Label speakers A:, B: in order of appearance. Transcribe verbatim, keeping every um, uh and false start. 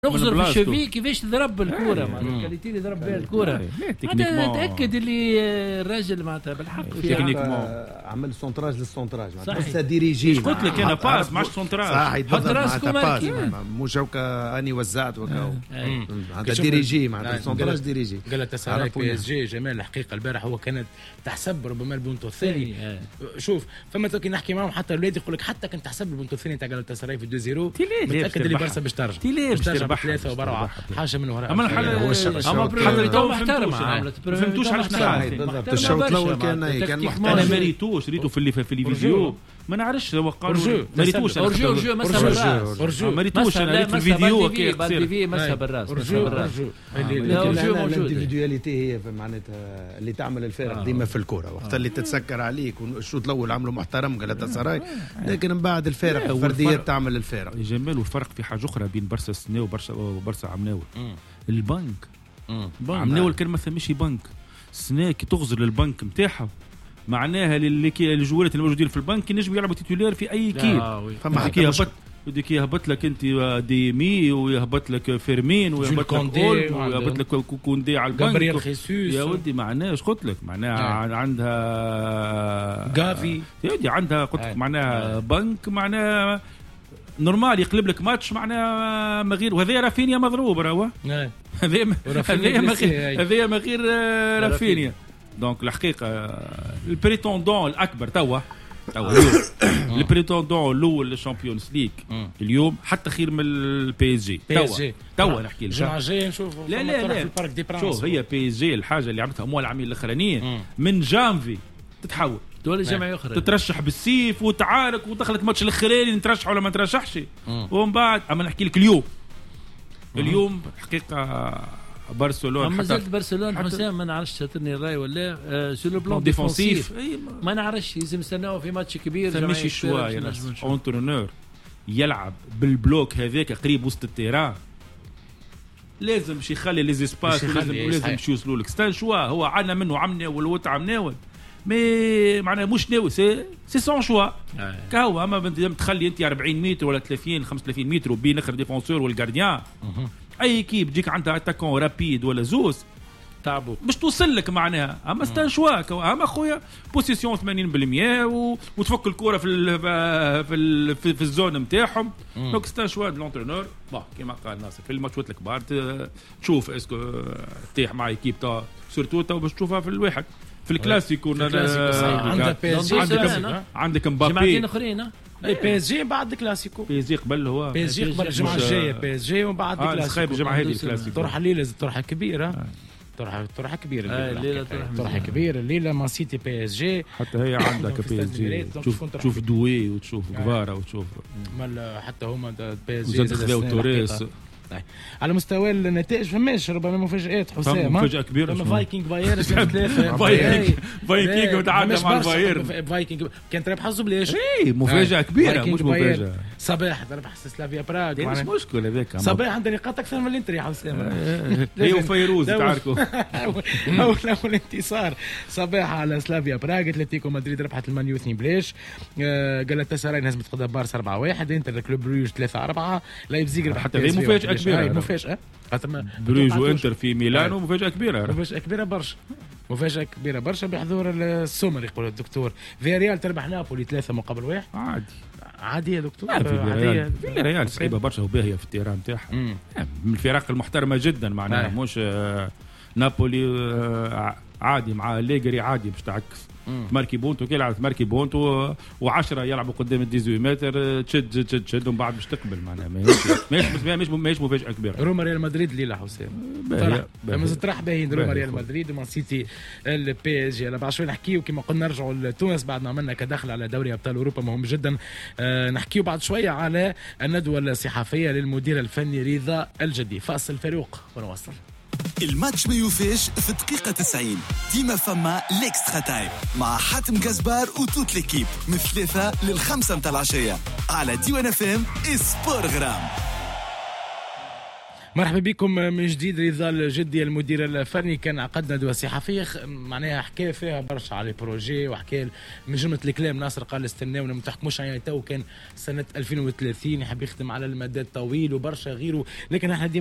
A: نغزر في الشوفي كيفاش تضرب الكرة مع الكاليتي اللي ضرب بها الكرة. هذا تأكد اللي الراجل معناتها بالحق
B: تكنيكمون عمل سونتراج للسونتراج معناتها ديريجي.
C: قلت لك انا باس ماش سونتراج
B: صح يتضرب معناتها باس مو جوكا اني وزعت وكاو هذا ديريجي معناتها سونتراج ديريجي.
D: قالت تسارع بي اس جي جمال الحقيقة البارح هو كانت تحسب ربما البونتو الثاني. شوف فما توكي نحكي معهم حتى الاولاد يقول لك حتى كنت تحسب البونتو الثاني تاع قالت تسارع في اثنين صفر متأكد اللي برشا باش ترجع ثلاثة وبرعة حاجة من وراء.
C: أما الحل هو
A: الشرط تو محترم عملت
C: فهمتوش علاش نحن
B: بالضبط الشوط الأول كان كان محترم.
C: أنا ماريتوش ريتو في اللي في الفيديو ما نعرفش هو قالوا ماريتوش
A: أرجو أرجو مسها بالراس
C: ماريتوش أنا ريت في الفيديو كي
A: بالفيديو مسها بالراس
D: أرجو أرجو
B: الإنديفيدواليتي هي معناتها اللي تعمل الفارق ديما في الكرة وقت اللي تتسكر عليك والشوط الأول عمله محترم قالت سراي لكن من بعد الفارق الفرديات تعمل الفارق.
C: جمال والفرق في حاجة أخرى بين برشا السنة وبرشا وبرشا عمناول البنك عمناول كان مثلا ماشي بنك السنة كي تغزر للبنك متاعها معناها اللي الجوالات الموجودين في البنك ينجموا يلعبوا تيتولير في اي كيب. فما كي يهبط بدك يهبط لك انت ديمي ويهبط لك فيرمين ويهبط لك اول ويهبط لك كوندي على البنك يا ودي معناها اش قلت لك معناها عندها
D: غافي
C: يا ودي عندها قلت لك معناها بنك معناها نورمال يقلب لك ماتش معناها ما غير وهذا رافينيا مضروب راهو هذا هذا ما غير رافينيا. دونك الحقيقه البريتوندون الاكبر توا توا البريتوندون الاول للشامبيونز ليغ اليوم حتى خير من البي اس جي توا توا نحكي لك
D: الجمعه الجايه نشوفوا
C: لا لا لا شوف هي بي اس جي الحاجه اللي عملتها اموال العامين الاخرانيين من جانفي تتحول
A: دول جمعيه اخرى
C: تترشح بالسيف وتعارك ودخلت ماتش الاخراني نترشح ولا ما ترشحش ومن بعد اما نحكي لك اليوم اليوم حقيقه برشلونه
A: ما زلت برشلونه حسام ما نعرفش تاتني الراي ولا آه سو لو بلان ديفونسيف ما نعرفش لازم نستناو في ماتش كبير
C: ماشي شويه اونترونور يلعب بالبلوك هذاك قريب وسط التيران لازم باش يخلي لي زيسباس ولازم لازم باش يوصلوا لك ستان شوا هو عنا منه عمنا والوت عمناول مي معناها مش ناوي سي سي سون شوا كهو اما تخلي انت أربعين متر ولا ثلاثين خمسة وثلاثين متر وبين اخر ديفونسور والجارديان اي كيب تجيك عندها اتاكون رابيد ولا زوز
A: تعبوا
C: باش توصل لك معناها اما ستان شواك اما خويا بوزيسيون ثمانين بالمية و... وتفك الكره في ال... في ال... في, في الزون نتاعهم دونك ستان شوا دو لونترينور بون كيما قال ناصر في الماتشات الكبار تشوف اسكو تيح مع ايكيب تاع سورتو تو باش تشوفها في الواحد في الكلاسيكو
D: عندك بي اس جي
C: عندك مبابي
A: جماعتين اخرين
D: اي بي اس جي بعد الكلاسيكو
C: بي اس جي قبل هو
D: بي اس جي قبل الجمعه الجايه بي اس جي وبعد الكلاسيكو
C: الجمعه هذه الكلاسيكو
D: طرحه الليله طرحه كبيره طرحه طرحه كبيره
A: الليله
D: طرحه كبيره الليله مان سيتي بي اس جي
C: حتى هي عندك بي اس جي تشوف تشوف دوي وتشوف كفاره وتشوف
D: حتى هما بي اس جي
C: خذوا توريس
D: على مستوى النتائج فماش ربما مفاجآت حسام
C: مفاجأة كبيرة
D: لما فايكنج بايرن ثلاثة
C: فايكنج فايكنج وتعادل مع البايرن
D: فايكنج كانت ربح حظه بلاش
C: اي مفاجأة كبيرة مش مفاجأة
D: صباح ربح سلافيا براغ
C: مش مشكلة هذاك
D: صباح عنده نقاط أكثر من الانتر يا حسام
C: هي وفيروز تعرفوا
D: أول أول انتصار صباح على سلافيا براغ أتلتيكو مدريد ربحت المانيو اثنين بلاش قالت تساري نهزمت قدام بارسا أربعة واحد انتر كلوب بروج ثلاثة أربعة لايبزيغ ربحت
C: حتى هي مفاجأة كبيرة
D: مفاجأة
C: بروج وانتر في ميلانو مفاجأة كبيرة
D: مفاجأة كبيرة برشا مفاجأة كبيرة برشا بحضور السومر يقول الدكتور فياريال تربح نابولي ثلاثة مقابل واحد
C: عادي
D: عادي يا دكتور
C: عادية فياريال صعيبة برشا وباهية في التيران نتاعها من الفرق المحترمة جدا معناها مش نابولي عادي مع ليجري عادي باش تعكس ماركي بونتو كي لعبت ماركي بونتو وعشرة يلعبوا قدام الديزوي متر تشد تشد تشد ومن بعد باش تقبل معناها ماهيش ماهيش ماهيش مفاجأة كبيرة.
D: روما ريال مدريد الليلة حسام مازال طرح باهين روما ريال مدريد ومان سيتي البي اس جي. على بعد شوي نحكيو كما قلنا نرجعوا لتونس بعد ما عملنا كدخل على دوري ابطال اوروبا مهم جدا. آه نحكيو بعد شوية على الندوة الصحفية للمدير الفني رضا الجدي. فاصل فاروق ونواصل.
E: الماتش ما يوفيش في الدقيقة تسعين ديما فما ليكسترا تايم مع حاتم جزبار وتوت ليكيب من ثلاثة للخمسة متاع العشية على ديوان اف ام سبور غرام.
D: مرحبا بكم من جديد. رضا الجدي المدير الفني كان عقدنا ندوة صحفية معناها حكى فيها برشا على بروجي وحكى من جملة الكلام. ناصر قال استناو ما تحكموش يعني تو كان سنة ألفين وثلاثين يحب يخدم على المدى الطويل وبرشا غيره، لكن احنا